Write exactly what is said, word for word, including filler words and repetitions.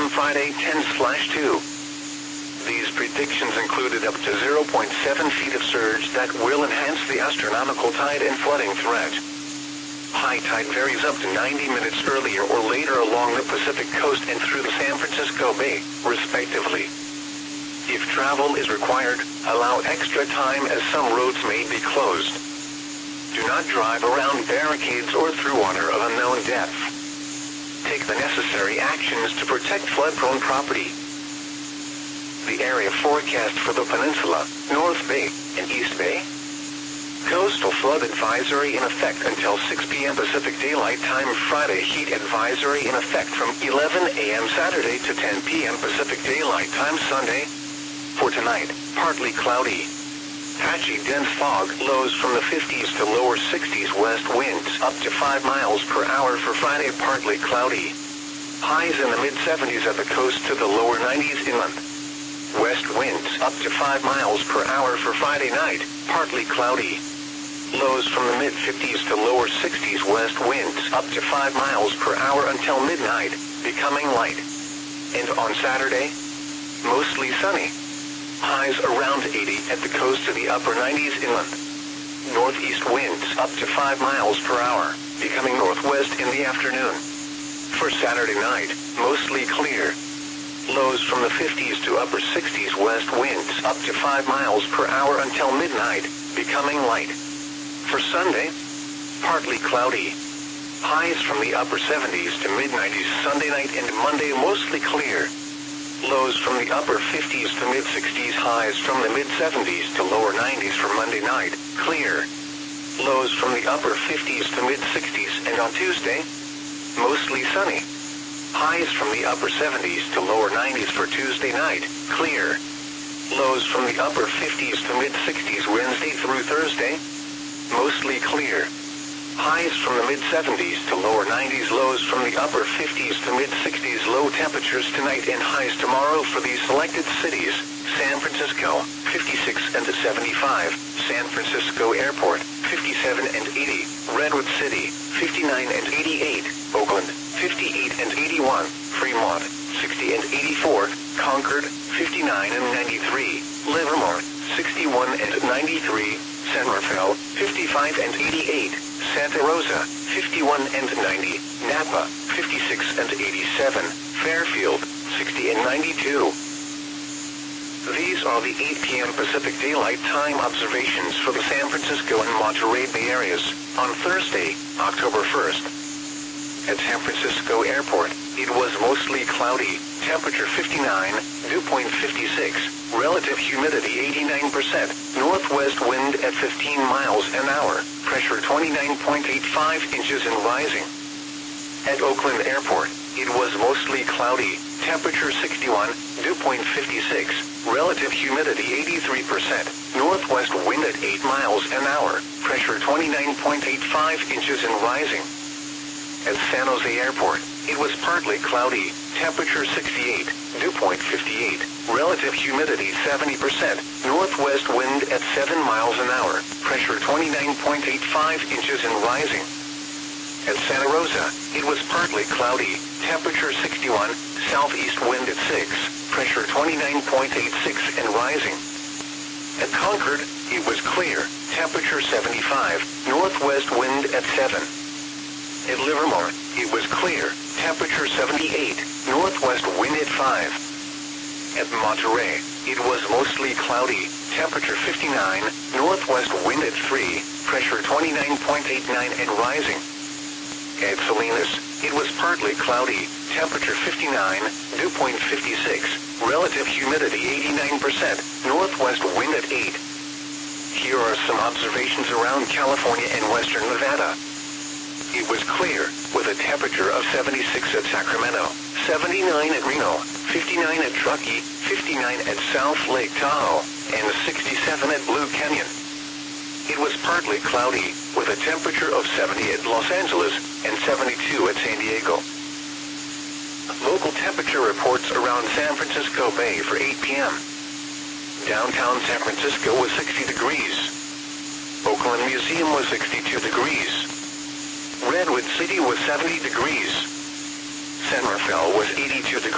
Friday ten slash two. These predictions included up to zero point seven feet of surge that will enhance the astronomical tide and flooding threat. High tide varies up to ninety minutes earlier or later along the Pacific coast and through the San Francisco Bay, respectively. If travel is required, allow extra time as some roads may be closed. Do not drive around barricades or through water of unknown depth. Take the necessary actions to protect flood-prone property. The area forecast for the peninsula, North Bay, and East Bay. Coastal flood advisory in effect until six p m Pacific Daylight Time Friday. Heat advisory in effect from eleven a m Saturday to ten p m Pacific Daylight Time Sunday. For tonight, partly cloudy. Patchy dense fog, lows from the fifties to lower sixties, west winds up to five miles per hour for Friday, partly cloudy. Highs in the mid seventies at the coast to the lower nineties inland. West winds up to five miles per hour for Friday night, partly cloudy. Lows from the mid fifties to lower sixties, west winds up to five miles per hour until midnight, becoming light. And on Saturday, mostly sunny. Highs around eighty at the coast to the upper nineties inland. Northeast winds up to five miles per hour, becoming northwest in the afternoon. For Saturday night, mostly clear. Lows from the fifties to upper sixties, west winds up to five miles per hour until midnight, becoming light. For Sunday, partly cloudy. Highs from the upper seventies to mid nineties Sunday night and Monday, mostly clear. Lows from the upper fifties to mid sixties, highs from the mid seventies to lower nineties for Monday night, clear. Lows from the upper fifties to mid sixties, and on Tuesday, mostly sunny. Highs from the upper seventies to lower nineties for Tuesday night, clear. Lows from the upper fifties to mid sixties Wednesday through Thursday, mostly clear. Highs from the mid seventies to lower nineties, lows from the upper fifties to mid sixties, low temperatures tonight and highs tomorrow for these selected cities: San Francisco, fifty-six and seventy-five, San Francisco Airport, fifty-seven and eighty, Redwood City, fifty-nine and eighty-eight, Oakland, fifty-eight and eighty-one, Fremont, sixty and eighty-four, Concord, fifty-nine and ninety-three, Livermore, sixty-one and ninety-three, San Rafael, fifty-five and eighty-eight, Santa Rosa, fifty-one and ninety, Napa, fifty-six and eighty-seven, Fairfield, sixty and ninety-two. These are the eight p m Pacific Daylight Time observations for the San Francisco and Monterey Bay areas on Thursday, October first. At San Francisco Airport, it was mostly cloudy, temperature fifty-nine, dew point fifty-six, relative humidity eighty-nine percent, northwest wind at fifteen miles an hour, pressure twenty-nine point eight five inches and rising. At Oakland Airport, it was mostly cloudy, temperature sixty-one, dew point fifty-six, relative humidity eighty-three percent, northwest wind at eight miles an hour, pressure twenty-nine point eight five inches and rising. At San Jose Airport, it was partly cloudy, temperature sixty-eight, dew point fifty-eight, relative humidity seventy percent, northwest wind at seven miles an hour, pressure twenty-nine point eight five inches and rising. At Santa Rosa, it was partly cloudy, temperature sixty-one, southeast wind at six, pressure twenty-nine point eight six and rising. At Concord, it was clear, temperature seventy-five, northwest wind at seven. At Livermore, it was clear, temperature seventy-eight, northwest wind at five. At Monterey, it was mostly cloudy, temperature fifty-nine, northwest wind at three, pressure twenty-nine point eight nine and rising. At Salinas, it was partly cloudy, temperature fifty-nine, dew point fifty-six, relative humidity eighty-nine percent, northwest wind at eight. Here are some observations around California and western Nevada. It was clear, with a temperature of seventy-six at Sacramento, seventy-nine at Reno, fifty-nine at Truckee, fifty-nine at South Lake Tahoe, and sixty-seven at Blue Canyon. It was partly cloudy, with a temperature of seventy at Los Angeles, and seventy-two at San Diego. Local temperature reports around San Francisco Bay for eight p m Downtown San Francisco was sixty degrees. Oakland Museum was sixty-two degrees. Redwood City was seventy degrees. San Rafael was eighty-two degrees.